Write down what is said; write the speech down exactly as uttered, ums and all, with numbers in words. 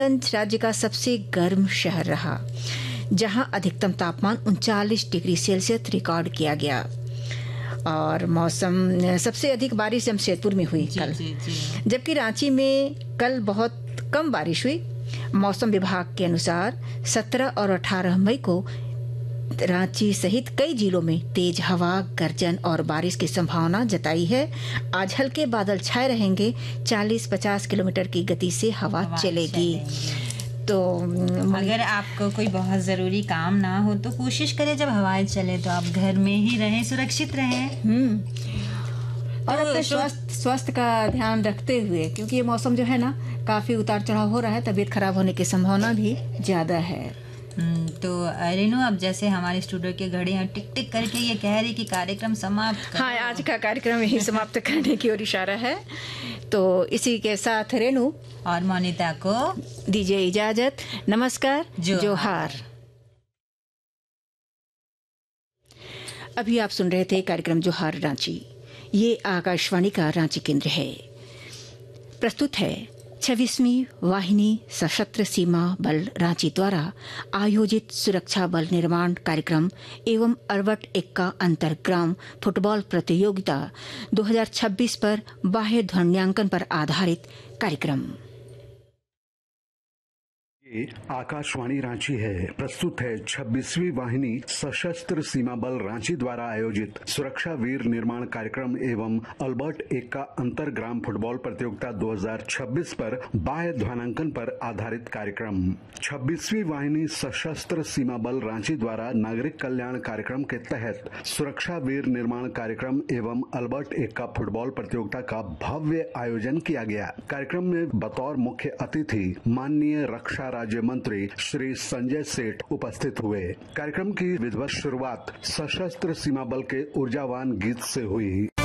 राज्य का सबसे गर्म शहर रहा, जहां अधिकतम तापमान उनचालीस डिग्री सेल्सियस रिकॉर्ड किया गया। और मौसम सबसे अधिक बारिश जमशेदपुर में हुई जी, कल, जी, जी। जबकि रांची में कल बहुत कम बारिश हुई। मौसम विभाग के अनुसार सत्रह और अठारह मई को रांची सहित कई जिलों में तेज हवा, गर्जन और बारिश की संभावना जताई है। आज हल्के बादल छाए रहेंगे, चालीस पचास किलोमीटर की गति से हवा, हवा चलेगी। तो अगर आपको कोई बहुत ज़रूरी काम ना हो तो कोशिश करें जब हवाएं चले तो आप घर में ही रहें, सुरक्षित रहें। हम्म और तो अपने स्वास्थ्य स्वास्थ्य का ध्यान रखते हुए, क्योंकि ये मौसम जो है ना काफ़ी उतार चढ़ाव हो रहा है, तबीयत खराब होने की संभावना भी ज़्यादा है। तो रेनू, अब जैसे हमारे स्टूडियो के घड़ी हैं टिक टिक करके ये कह रही कि कार्यक्रम समाप्त करो। हाँ, आज का कार्यक्रम यही समाप्त करने की ओर इशारा है। तो इसी के साथ रेनू और मोनिता को दीजिए इजाजत। नमस्कार, जोहार। अभी आप सुन रहे थे कार्यक्रम जोहार रांची। ये आकाशवाणी का रांची केंद्र है। प्रस्तुत है छब्बीसवीं वाहिनी सशस्त्र सीमा बल रांची द्वारा आयोजित सुरक्षा बल निर्माण कार्यक्रम एवं अरवट एक्का अंतरग्राम फुटबॉल प्रतियोगिता दो हज़ार छब्बीस पर बाह्य ध्वन्यांकन पर आधारित कार्यक्रम। ये आकाशवाणी रांची है। प्रस्तुत है छब्बीसवीं वाहिनी सशस्त्र सीमा बल रांची द्वारा आयोजित सुरक्षा वीर निर्माण कार्यक्रम एवं अल्बर्ट एक्का अंतरग्राम फुटबॉल प्रतियोगिता दो हज़ार छब्बीस पर बाह्य ध्वन्यांकन पर आधारित कार्यक्रम। छब्बीसवीं वाहिनी सशस्त्र सीमा बल रांची द्वारा नागरिक कल्याण कार्यक्रम के तहत सुरक्षा वीर निर्माण कार्यक्रम एवं अल्बर्ट एक्का फुटबॉल प्रतियोगिता का भव्य आयोजन किया गया। कार्यक्रम में बतौर मुख्य अतिथि माननीय रक्षा राज्य मंत्री श्री संजय सेठ उपस्थित हुए। कार्यक्रम की विधिवत शुरुआत सशस्त्र सीमा बल के ऊर्जावान गीत से हुई।